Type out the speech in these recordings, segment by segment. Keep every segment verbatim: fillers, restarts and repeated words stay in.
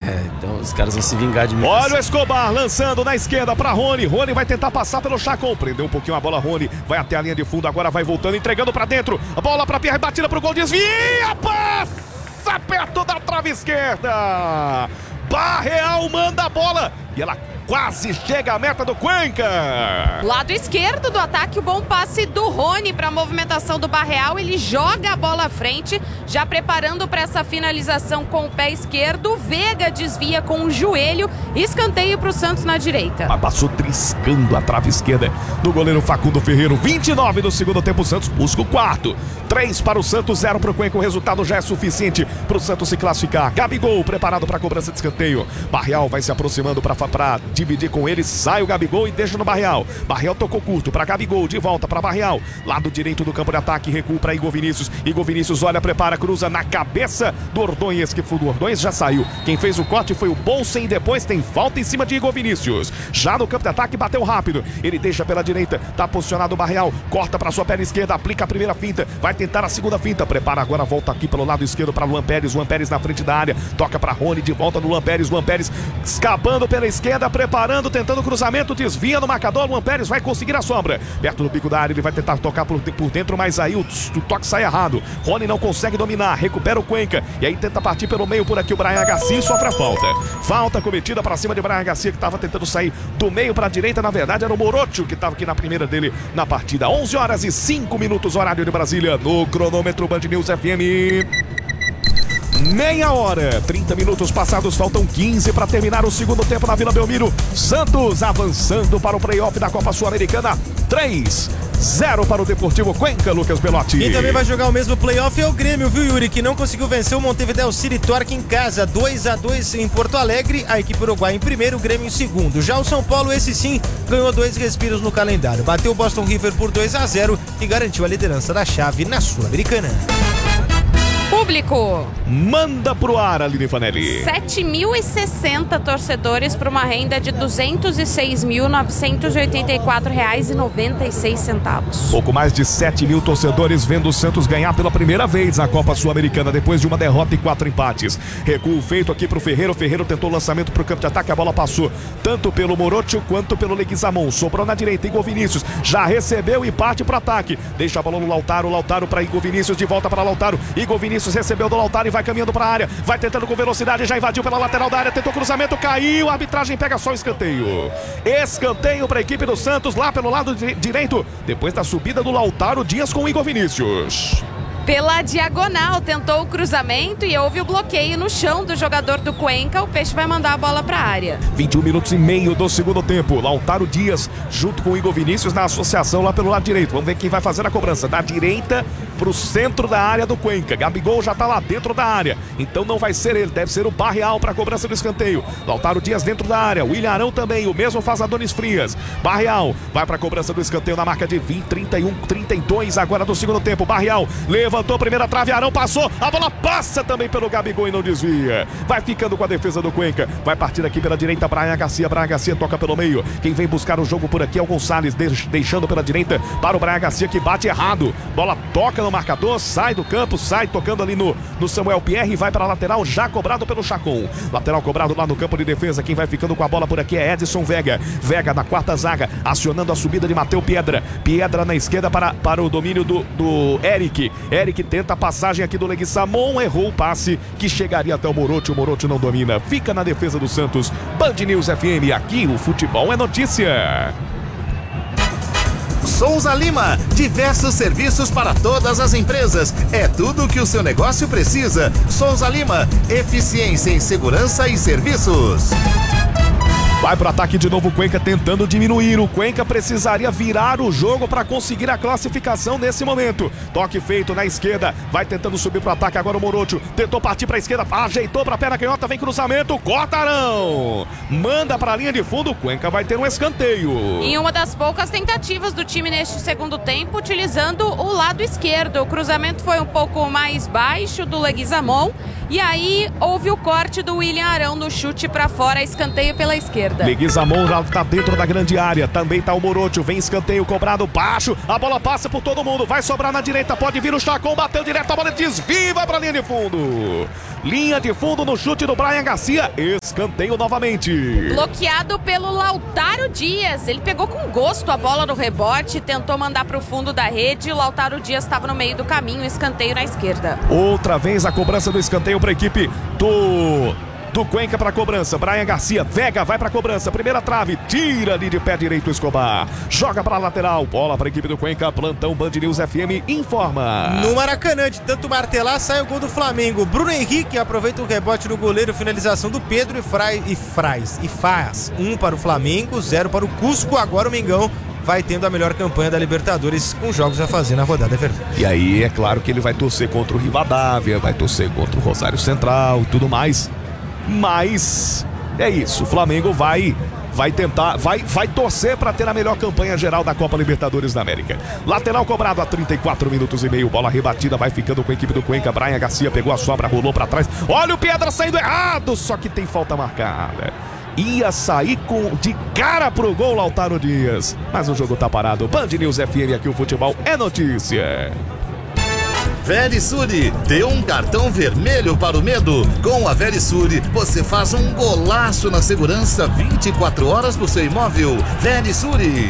É, então os caras vão se vingar de mim. Olha o Escobar lançando na esquerda para Rony. Rony vai tentar passar pelo Chacon. Prendeu um pouquinho a bola, Rony. Vai até a linha de fundo, agora vai voltando, entregando para dentro. A bola para Pierre, batida pro gol, desvia, passa perto da trave esquerda. Barreal manda a bola e ela quase chega à meta do Cuenca. Lado esquerdo do ataque, o bom passe do Rony para a movimentação do Barreal. Ele joga a bola à frente, já preparando para essa finalização com o pé esquerdo. Vega desvia com o joelho. Escanteio para o Santos na direita. Mas passou triscando a trave esquerda do goleiro Facundo Ferreiro. vinte e nove do segundo tempo, o Santos busca o quarto. três para o Santos, zero para o Cuenca. O resultado já é suficiente para o Santos se classificar. Gabigol preparado para a cobrança de escanteio. Barreal vai se aproximando para dividir com ele, sai o Gabigol e deixa no Barreal. Barreal tocou curto para Gabigol, de volta para Barreal. Lado direito do campo de ataque, recua para Igor Vinícius. Igor Vinícius olha, prepara, cruza na cabeça do Ordonhas, que foi do Ordonhas, já saiu. Quem fez o corte foi o Bolsen e depois tem falta em cima de Igor Vinícius. Já no campo de ataque, bateu rápido. Ele deixa pela direita, tá posicionado o Barreal, corta para sua perna esquerda, aplica a primeira finta, vai tentar a segunda finta, prepara agora, volta aqui pelo lado esquerdo para Luan Pérez. Luan Pérez na frente da área, toca para Rony, de volta no Luan Pérez. Luan Pérez escapando pela esquerda, preparando, tentando o cruzamento, desvia no marcador. Luan Pérez vai conseguir a sombra. Perto do bico da área, ele vai tentar tocar por, por dentro, mas aí o, o toque sai errado. Rony não consegue dominar, recupera o Cuenca e aí tenta partir pelo meio por aqui o Brian Garcia e sofre a falta. Falta cometida para cima de Brian Garcia, que estava tentando sair do meio para a direita. Na verdade era o Morocho que estava aqui na primeira dele na partida. onze horas e cinco minutos, horário de Brasília, no cronômetro Band News F M. Meia hora, trinta minutos passados, faltam quinze para terminar o segundo tempo na Vila Belmiro. Santos avançando para o playoff da Copa Sul-Americana. três a zero para o Deportivo Cuenca, Lucas Belotti. Quem também vai jogar o mesmo playoff é o Grêmio, viu, Yuri? Que não conseguiu vencer o Montevideo City Torque em casa. dois a dois em Porto Alegre. A equipe uruguaia em primeiro, o Grêmio em segundo. Já o São Paulo, esse sim, ganhou dois respiros no calendário. Bateu o Boston River por dois a zero e garantiu a liderança da chave na Sul-Americana. Público. Manda pro ar, Aline Fanelli. sete mil e sessenta torcedores para uma renda de duzentos e seis mil, novecentos e oitenta e quatro reais e noventa e seis centavos. Pouco mais de sete mil torcedores vendo o Santos ganhar pela primeira vez na Copa Sul-Americana, depois de uma derrota e quatro empates. Recuo feito aqui pro Ferreiro. O Ferreiro tentou o lançamento pro campo de ataque. A bola passou tanto pelo Morocho quanto pelo Leguizamon. Sobrou na direita. Igor Vinícius já recebeu e parte pro ataque. Deixa a bola no Lautaro. Lautaro para Igor Vinícius. De volta para Lautaro. Igor Vinícius recebeu do Lautaro e vai caminhando para a área, vai tentando com velocidade, já invadiu pela lateral da área, tentou cruzamento, caiu, a arbitragem pega só o escanteio. Escanteio para a equipe do Santos lá pelo lado direito, depois da subida do Lautaro Dias com o Igor Vinícius. Pela diagonal, tentou o cruzamento e houve o bloqueio no chão do jogador do Cuenca. O Peixe vai mandar a bola para a área. vinte e um minutos e meio do segundo tempo. Lautaro Dias junto com o Igor Vinícius na associação lá pelo lado direito. Vamos ver quem vai fazer a cobrança. Da direita pro centro da área do Cuenca. Gabigol já tá lá dentro da área. Então não vai ser ele, deve ser o Barreal para a cobrança do escanteio. Lautaro Dias dentro da área. William Arão também, o mesmo faz Adonis Frias. Barreal vai para a cobrança do escanteio na marca de vinte, trinta e um, trinta e dois agora do segundo tempo. Barreal levantou a primeira trave, Arão passou, a bola passa também pelo Gabigol e não desvia. Vai ficando com a defesa do Cuenca. Vai partir aqui pela direita, Brian Garcia. Brian Garcia toca pelo meio. Quem vem buscar o jogo por aqui é o Gonçalves, deixando pela direita para o Brian Garcia, que bate errado. Bola toca no marcador, sai do campo, sai tocando ali no, no Samuel Pierre e vai para a lateral, já cobrado pelo Chacon. Lateral cobrado lá no campo de defesa. Quem vai ficando com a bola por aqui é Edson Vega. Vega na quarta zaga, acionando a subida de Mateu Piedra. Piedra na esquerda para, para o domínio do, do Eric. Eric tenta a passagem aqui do Leguizamon, errou o passe que chegaria até o Morocho. O Morocho não domina, fica na defesa do Santos. Band News F M, aqui o futebol é notícia. Souza Lima, diversos serviços para todas as empresas. É tudo o que o seu negócio precisa. Souza Lima, eficiência em segurança e serviços. Vai pro ataque de novo o Cuenca tentando diminuir. O Cuenca precisaria virar o jogo para conseguir a classificação nesse momento. Toque feito na esquerda. Vai tentando subir pro ataque agora o Morocho. Tentou partir pra esquerda. Ajeitou pra perna canhota. Vem cruzamento. Corta Arão. Manda pra linha de fundo. O Cuenca vai ter um escanteio. Em uma das poucas tentativas do time neste segundo tempo, utilizando o lado esquerdo. O cruzamento foi um pouco mais baixo do Leguizamon. E aí houve o corte do William Arão no chute pra fora. Escanteio pela esquerda. esquerda. Leguizamon já tá dentro da grande área. Também tá o Morocho. Vem escanteio cobrado baixo. A bola passa por todo mundo. Vai sobrar na direita. Pode vir o Chacon. Bateu direto. A bola desvia. Vai pra linha de fundo. Linha de fundo no chute do Brian Garcia. Escanteio novamente. Bloqueado pelo Lautaro Dias. Ele pegou com gosto a bola no rebote. Tentou mandar pro fundo da rede. O Lautaro Dias estava no meio do caminho. Escanteio na esquerda. Outra vez a cobrança do escanteio para a equipe do... do Cuenca para cobrança. Brian Garcia, Vega vai para cobrança. Primeira trave, tira ali de pé direito o Escobar. Joga para lateral, bola para a equipe do Cuenca. Plantão Band News F M informa. No Maracanã, de tanto martelar, sai o gol do Flamengo. Bruno Henrique aproveita o rebote do goleiro, finalização do Pedro e Fraz e Fraz e faz um para o Flamengo, zero para o Cusco. Agora o Mengão vai tendo a melhor campanha da Libertadores com jogos a fazer na rodada, é verdade. E aí é claro que ele vai torcer contra o Rivadavia, vai torcer contra o Rosário Central e tudo mais. Mas é isso, o Flamengo vai vai tentar, vai, vai torcer para ter a melhor campanha geral da Copa Libertadores da América. Lateral cobrado a trinta e quatro minutos e meio, bola rebatida, vai ficando com a equipe do Cuenca. Brian Garcia pegou a sobra, rolou para trás. Olha o Pedra saindo errado, só que tem falta marcada. Ia sair com, de cara pro gol Lautaro Dias, mas o jogo tá parado. Band News F M, aqui o futebol é notícia. Verisure, dê um cartão vermelho para o medo. Com a Verisure, você faz um golaço na segurança vinte e quatro horas do seu imóvel. Verisure.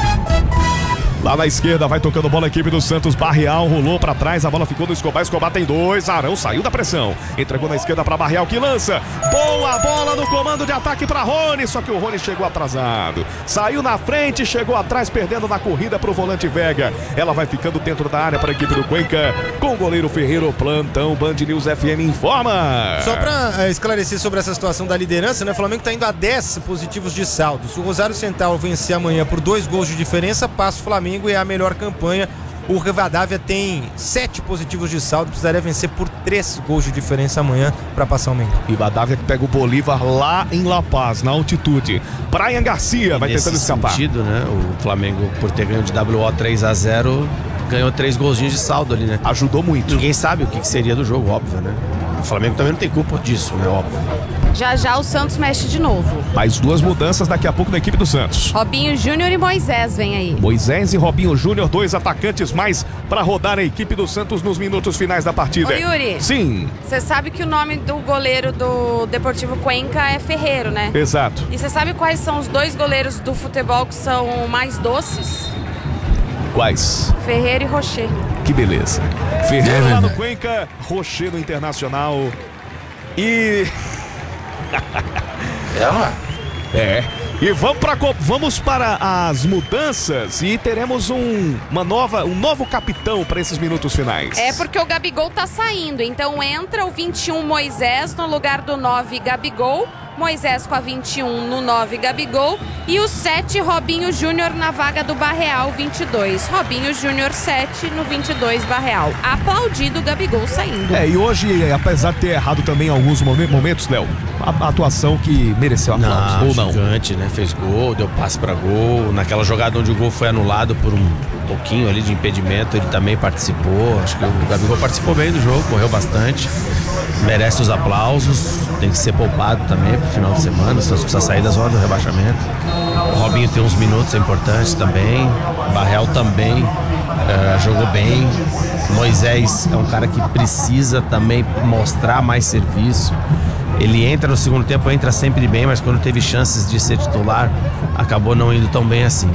Lá na esquerda vai tocando bola a equipe do Santos. Barreal rolou pra trás, a bola ficou no Escobar. Escobar tem dois, Arão saiu da pressão, entregou na esquerda pra Barreal que lança. Boa bola no comando de ataque pra Rony, só que o Rony chegou atrasado. Saiu na frente, chegou atrás, perdendo na corrida pro volante Vega. Ela vai ficando dentro da área para a equipe do Cuenca com o goleiro Ferreiro. Plantão Band News F M informa. Só pra uh, esclarecer sobre essa situação da liderança, né? O Flamengo tá indo a dez positivos de saldo. Se o Rosário Central vencer amanhã por dois gols de diferença, passa o Flamengo e é a melhor campanha. O Rivadavia tem sete positivos de saldo, precisaria vencer por três gols de diferença amanhã para passar o Mengão. Rivadavia que pega o Bolívar lá em La Paz, na altitude. Brian Garcia e vai tentando escapar. Nesse sentido, né, o Flamengo, por ter ganho de W O três a zero, ganhou três golzinhos de saldo ali, né? Ajudou muito. Ninguém sabe o que seria do jogo, óbvio, né? O Flamengo também não tem culpa disso, né? Óbvio. Já já o Santos mexe de novo. Mais duas mudanças daqui a pouco na equipe do Santos. Robinho Júnior e Moisés vem aí. Moisés e Robinho Júnior, dois atacantes mais para rodar a equipe do Santos nos minutos finais da partida. Ô, Yuri. Sim. Você sabe que o nome do goleiro do Deportivo Cuenca é Ferreiro, né? Exato. E você sabe quais são os dois goleiros do futebol que são mais doces? Quais? Ferreiro e Rocher. Que beleza. Ferreiro lá no Cuenca, Rocher no Internacional. E... É. E vamos para vamos para as mudanças e teremos um uma nova um novo capitão para esses minutos finais. É porque o Gabigol tá saindo, então entra o vinte e um Moisés no lugar do nove Gabigol. Moisés com a vinte e um no nove Gabigol e o sete Robinho Júnior na vaga do Barreal vinte e dois. Robinho Júnior sete no vinte e dois Barreal. Aplaudido o Gabigol saindo. É, e hoje, apesar de ter errado também em alguns momentos, Léo, a atuação que mereceu aplausos, não, ou não? Gigante, né? Fez gol, deu passe pra gol. Naquela jogada onde o gol foi anulado por um pouquinho ali de impedimento, ele também participou. Acho que o Gabigol participou bem do jogo, correu bastante. Merece os aplausos, tem que ser poupado também pro final de semana, o Santos precisa sair da zona do rebaixamento. O Robinho tem uns minutos importantes também, o Barreal também uh, jogou bem. Moisés é um cara que precisa também mostrar mais serviço. Ele entra no segundo tempo, entra sempre bem, mas quando teve chances de ser titular, acabou não indo tão bem assim.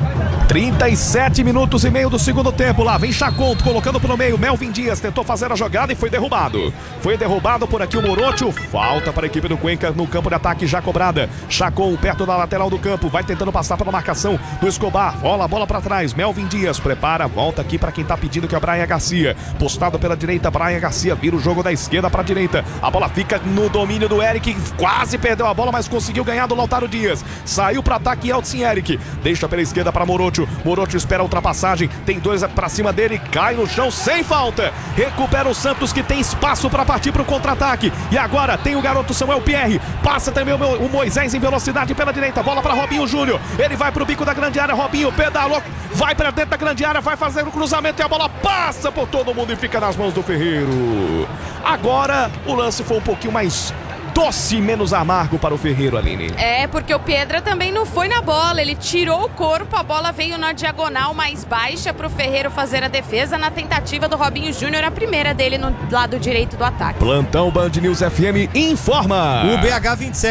trinta e sete minutos e meio do segundo tempo. Lá vem Chacon colocando pro meio. Melvin Dias tentou fazer a jogada e foi derrubado. Foi derrubado por aqui o Morocho. Falta para a equipe do Cuenca no campo de ataque já cobrada. Chacon perto da lateral do campo. Vai tentando passar pela marcação do Escobar. Rola a bola para trás. Melvin Dias prepara. Volta aqui para quem tá pedindo, que é o Brian Garcia. Postado pela direita. Brian Garcia vira o jogo da esquerda para a direita. A bola fica no domínio do Eric. Quase perdeu a bola, mas conseguiu ganhar do Lautaro Dias. Saiu para ataque Elton Eric. Deixa pela esquerda para Morocho. Morocho espera a ultrapassagem, tem dois pra cima dele, cai no chão sem falta. Recupera o Santos, que tem espaço para partir pro contra-ataque. E agora tem o garoto Samuel Pierre, passa também o Moisés em velocidade pela direita, bola para Robinho Júnior. Ele vai pro bico da grande área, Robinho pedalou, vai para dentro da grande área, vai fazer o cruzamento e a bola passa por todo mundo e fica nas mãos do Ferreiro. Agora o lance foi um pouquinho mais doce, menos amargo para o Ferreiro, Aline. É, porque o Pedra também não foi na bola, ele tirou o corpo, a bola veio na diagonal mais baixa pro Ferreiro fazer a defesa na tentativa do Robinho Júnior, a primeira dele no lado direito do ataque. Plantão Band News F M informa. O B H vinte e sete